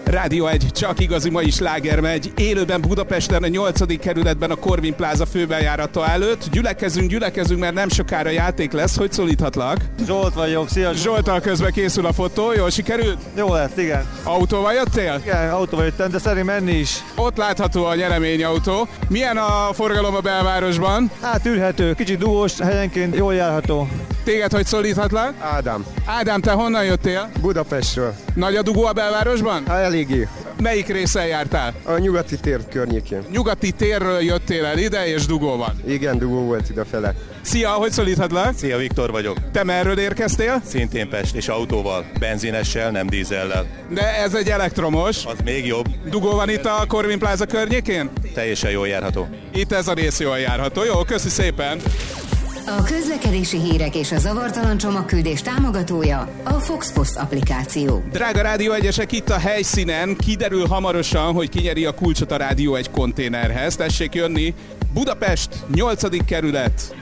Rádió 1, csak igazi mai sláger megy. Élőben Budapesten a 8. kerületben a Corvin Plaza főbejárata előtt. Gyülekezünk, mert nem sokára játék lesz. Hogy szólíthatlak? Zsolt vagyok, szia! Zsolttal közben készül a fotó, jól sikerült? Jó lett, igen. Autóval jöttél? Igen, autóval jöttem, de szeretném menni is. Ott látható a nyereményautó. Milyen a forgalom a belvárosban? Hát ülhető, kicsit dugós, helyenként jól járható. Téged hogy szólíthatlak? Ádám, Ádám, te honnan jöttél? Budapestről. Nagy a dugó a belvárosban? Hát eléggé. Melyik részen jártál? A nyugati tér környékén. Nyugati térről jöttél el ide, és dugó van. Igen, dugó volt idefele. Szia, hogy szólíthatlak? Szia, Viktor vagyok. Te merről érkeztél? Szintén Pest és autóval, benzinessel, nem dízellel. De ez egy elektromos. Az még jobb, Dugó van itt a Corvin Plaza környékén? teljesen jól járható. Itt ez a rész jól járható. Jó, köszi szépen! A közlekedési hírek és a zavartalan csomagküldés támogatója a Fox Post applikáció. Drága Rádió 1-esek, itt a helyszínen kiderül hamarosan, hogy ki nyeri a kulcsot a Rádió 1 konténerhez. Tessék jönni! Budapest, 8. kerület.